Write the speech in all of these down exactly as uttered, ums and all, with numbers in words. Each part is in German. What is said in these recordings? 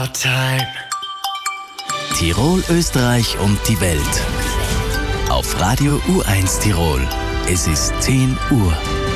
Tirol, Österreich und die Welt. Auf Radio U eins Tirol. Es ist zehn Uhr.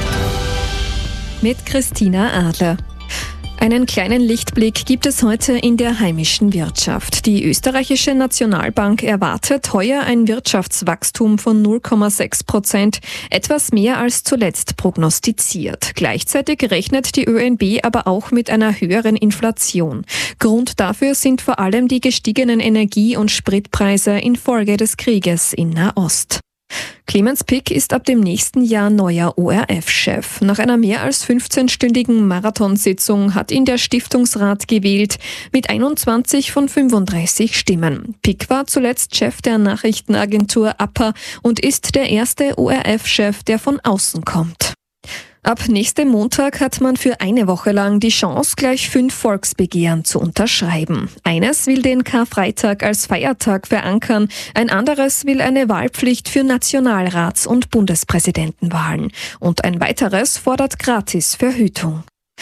Mit Christina Adler. Einen kleinen Lichtblick gibt es heute in der heimischen Wirtschaft. Die österreichische Nationalbank erwartet heuer ein Wirtschaftswachstum von null Komma sechs Prozent, etwas mehr als zuletzt prognostiziert. Gleichzeitig rechnet die Ö N B aber auch mit einer höheren Inflation. Grund dafür sind vor allem die gestiegenen Energie- und Spritpreise infolge des Krieges in Nahost. Clemens Pick ist ab dem nächsten Jahr neuer O R F-Chef. Nach einer mehr als fünfzehnstündigen Marathonsitzung hat ihn der Stiftungsrat gewählt, mit einundzwanzig von fünfunddreißig Stimmen. Pick war zuletzt Chef der Nachrichtenagentur A P A und ist der erste O R F-Chef, der von außen kommt. Ab nächstem Montag hat man für eine Woche lang die Chance, gleich fünf Volksbegehren zu unterschreiben. Eines will den Karfreitag als Feiertag verankern, ein anderes will eine Wahlpflicht für Nationalrats- und Bundespräsidentenwahlen. Und ein weiteres fordert Gratisverhütung.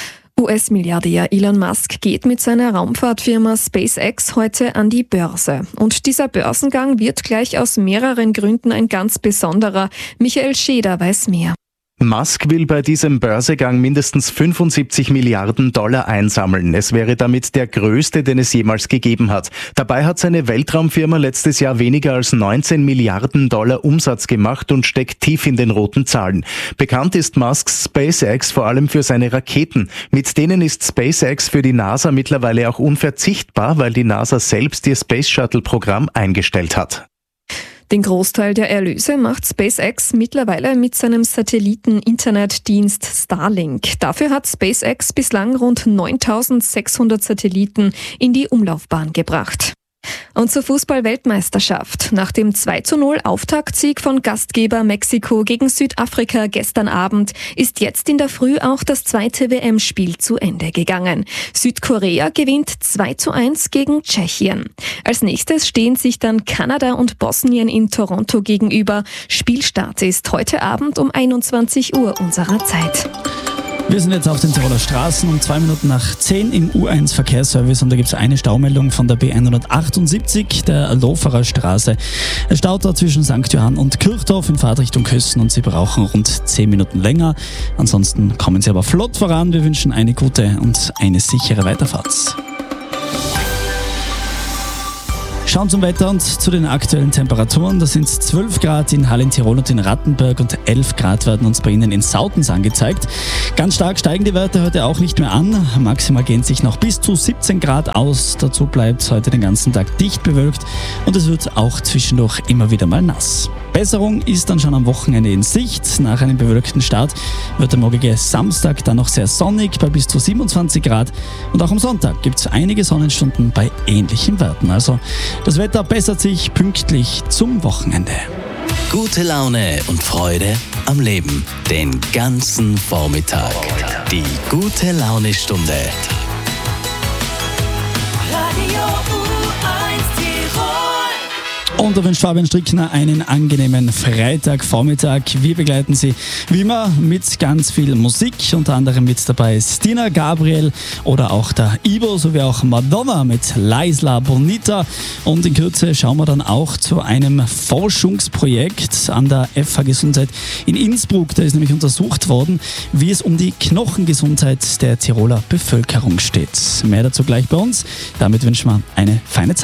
U S-Milliardär Elon Musk geht mit seiner Raumfahrtfirma SpaceX heute an die Börse. Und dieser Börsengang wird gleich aus mehreren Gründen ein ganz besonderer. Michael Scheder weiß mehr. Musk will bei diesem Börsegang mindestens fünfundsiebzig Milliarden Dollar einsammeln. Es wäre damit der größte, den es jemals gegeben hat. Dabei hat seine Weltraumfirma letztes Jahr weniger als neunzehn Milliarden Dollar Umsatz gemacht und steckt tief in den roten Zahlen. Bekannt ist Musks SpaceX vor allem für seine Raketen. Mit denen ist SpaceX für die NASA mittlerweile auch unverzichtbar, weil die NASA selbst ihr Space Shuttle-Programm eingestellt hat. Den Großteil der Erlöse macht SpaceX mittlerweile mit seinem Satelliten-Internetdienst Starlink. Dafür hat SpaceX bislang rund neuntausendsechshundert Satelliten in die Umlaufbahn gebracht. Und zur Fußball-Weltmeisterschaft. Nach dem zwei zu null Auftaktsieg von Gastgeber Mexiko gegen Südafrika gestern Abend ist jetzt in der Früh auch das zweite W M-Spiel zu Ende gegangen. Südkorea gewinnt zwei zu eins gegen Tschechien. Als nächstes stehen sich dann Kanada und Bosnien in Toronto gegenüber. Spielstart ist heute Abend um einundzwanzig Uhr unserer Zeit. Wir sind jetzt auf den Tiroler Straßen um zwei Minuten nach zehn im U eins Verkehrsservice und da gibt es eine Staumeldung von der B hundertachtundsiebzig, der Loferer Straße. Es staut da zwischen Sankt Johann und Kirchdorf in Fahrtrichtung Kössen und Sie brauchen rund zehn Minuten länger. Ansonsten kommen Sie aber flott voran. Wir wünschen eine gute und eine sichere Weiterfahrt. Schauen zum Wetter und zu den aktuellen Temperaturen. Das sind zwölf Grad in Hall in Tirol und in Rattenberg und elf Grad werden uns bei Ihnen in Sautens angezeigt. Ganz stark steigen die Werte heute auch nicht mehr an. Maximal gehen sich noch bis zu siebzehn Grad aus. Dazu bleibt es heute den ganzen Tag dicht bewölkt und es wird auch zwischendurch immer wieder mal nass. Besserung ist dann schon am Wochenende in Sicht. Nach einem bewölkten Start wird der morgige Samstag dann noch sehr sonnig bei bis zu siebenundzwanzig Grad. Und auch am Sonntag gibt es einige Sonnenstunden bei ähnlichen Werten. Also das Wetter bessert sich pünktlich zum Wochenende. Gute Laune und Freude am Leben. Den ganzen Vormittag. Die gute Laune-Stunde. Radio U eins Tirol. Und da wünscht Fabian Strickner einen angenehmen Freitagvormittag. Wir begleiten Sie wie immer mit ganz viel Musik. Unter anderem mit dabei Stina Gabriel oder auch der Ivo sowie auch Madonna mit Laisla Bonita. Und in Kürze schauen wir dann auch zu einem Forschungsprojekt an der F H Gesundheit in Innsbruck. Da ist nämlich untersucht worden, wie es um die Knochengesundheit der Tiroler Bevölkerung steht. Mehr dazu gleich bei uns. Damit wünschen wir eine feine Zeit.